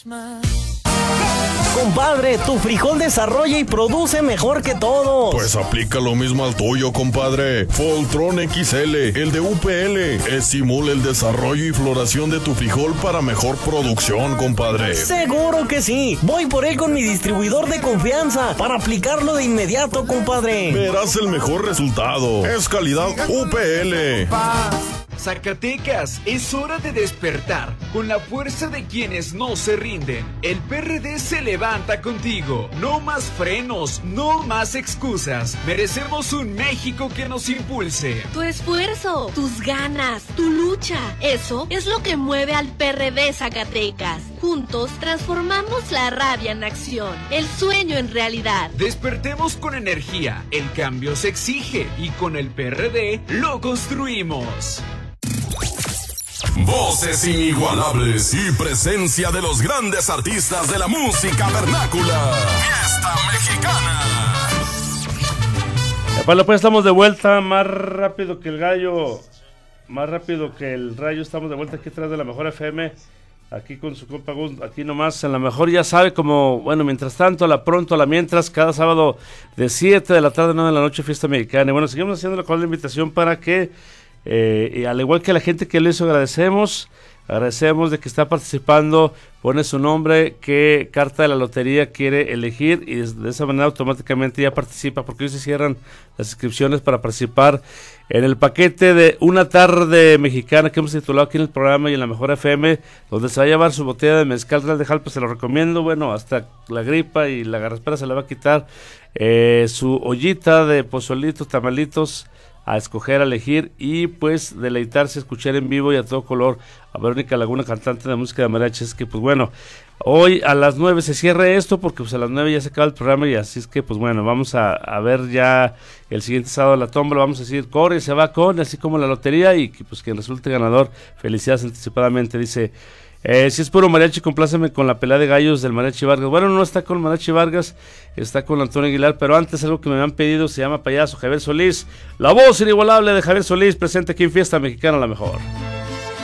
Compadre, tu frijol desarrolla y produce mejor que todos. Pues aplica lo mismo al tuyo, compadre. Voltron XL, el de UPL, estimula el desarrollo y floración de tu frijol para mejor producción, compadre. Seguro que sí. Voy por él con mi distribuidor de confianza para aplicarlo de inmediato, compadre. Verás el mejor resultado. Es calidad UPL. Zacatecas, es hora de despertar con la fuerza de quienes no se rinden. El PRD se levanta contigo. No más frenos, no más excusas. Merecemos un México que nos impulse. Tu esfuerzo, tus ganas, tu lucha, eso es lo que mueve al PRD Zacatecas. Juntos transformamos la rabia en acción, el sueño en realidad. Despertemos con energía, el cambio se exige y con el PRD lo construimos. Voces inigualables y presencia de los grandes artistas de la música vernácula. Fiesta Mexicana. Bueno, pues estamos de vuelta, más rápido que el gallo, más rápido que el rayo. Estamos de vuelta aquí atrás de la Mejor FM, aquí con su compa Gus, aquí nomás en la Mejor. Ya sabe, como, bueno, mientras tanto, mientras, cada sábado de 7 de la tarde a 9 de la noche, Fiesta Mexicana. Y bueno, seguimos haciendo la invitación para que y al igual que la gente que lo hizo, agradecemos de que está participando, pone su nombre, qué carta de la lotería quiere elegir y de esa manera automáticamente ya participa, porque hoy se cierran las inscripciones para participar en el paquete de Una Tarde Mexicana que hemos titulado aquí en el programa y en la Mejor FM, donde se va a llevar su botella de mezcal Real de Jalpa. Se lo recomiendo, bueno, hasta la gripa y la garraspera se le va a quitar, su ollita de pozolitos, tamalitos a escoger, a elegir y pues deleitarse, escuchar en vivo y a todo color a Verónica Laguna, cantante de música de mariachi. Es que pues bueno, hoy a las 9 se cierra esto porque pues a las 9 ya se acaba el programa y así es que pues bueno, vamos a ver ya el siguiente sábado la tómbola, vamos a decir corre, se va con, así como la lotería y que pues quien resulte ganador, felicidades anticipadamente. Dice, si es puro mariachi, compláceme con la pelea de gallos del Mariachi Vargas. Bueno, no está con Mariachi Vargas, está con Antonio Aguilar, pero antes algo que me han pedido, se llama Payaso, Javier Solís, la voz inigualable de Javier Solís, presente aquí en Fiesta Mexicana, la Mejor.